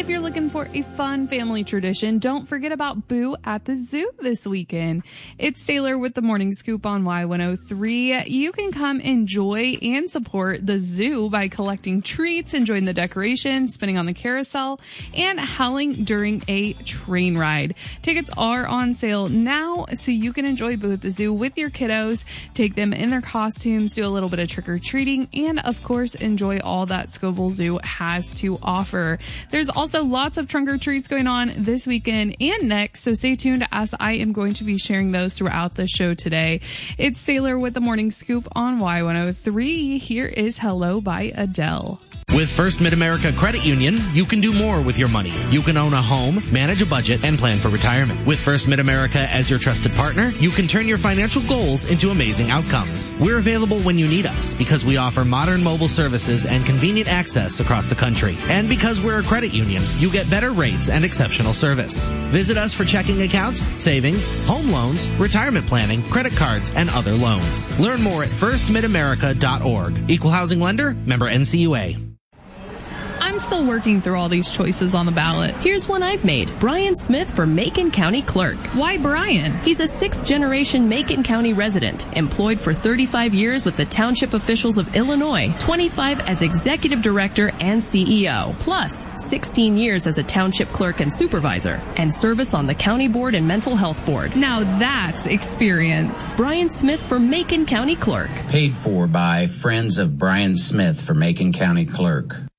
If you're looking for a fun family tradition, don't forget about Boo at the Zoo this weekend. It's Sailor with the Morning Scoop on Y103. You can come enjoy and support the zoo by collecting treats, enjoying the decorations, spinning on the carousel, and howling during a train ride. Tickets are on sale now, so you can enjoy Boo at the Zoo with your kiddos, take them in their costumes, do a little bit of trick-or-treating, and of course, enjoy all that Scoville Zoo has to offer. There's also lots of trunk or treats going on this weekend and next, so stay tuned as I am going to be sharing those throughout the show today. It's Sailor with the Morning Scoop on Y103. Here is Hello by Adele. With First Mid-America Credit Union, you can do more with your money. You can own a home, manage a budget, and plan for retirement. With First Mid-America as your trusted partner, you can turn your financial goals into amazing outcomes. We're available when you need us because we offer modern mobile services and convenient access across the country. And because we're a credit union, you get better rates and exceptional service. Visit us for checking accounts, savings, home loans, retirement planning, credit cards, and other loans. Learn more at firstmidamerica.org. Equal housing lender, member NCUA. I'm still working through all these choices on the ballot. Here's one I've made. Brian Smith for Macon County Clerk. Why Brian? He's a 6th-generation Macon County resident, employed for 35 years with the township officials of Illinois, 25 as executive director and CEO, plus 16 years as a township clerk and supervisor, and service on the county board and mental health board. Now that's experience. Brian Smith for Macon County Clerk. Paid for by Friends of Brian Smith for Macon County Clerk.